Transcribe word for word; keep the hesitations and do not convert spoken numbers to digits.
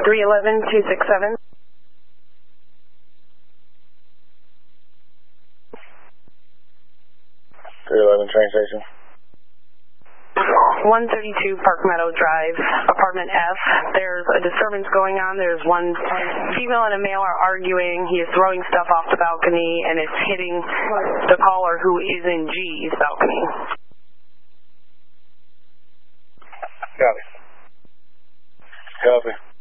three eleven, two six seven. three eleven train station. one thirty-two Park Meadow Drive, apartment F. There's a disturbance going on. There's one female and a male are arguing. He is throwing stuff off the balcony and it's hitting the caller who is in G's balcony. Copy. Copy.